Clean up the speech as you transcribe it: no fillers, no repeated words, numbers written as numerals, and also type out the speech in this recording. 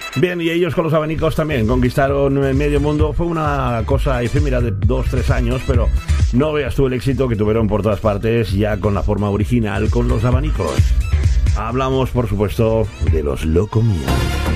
Bien, y ellos con los abanicos también conquistaron medio mundo. Fue una cosa efímera de 2-3 años, pero no veas tú el éxito que tuvieron por todas partes ya con la forma original con los abanicos. Hablamos, por supuesto, de los Loco Mía.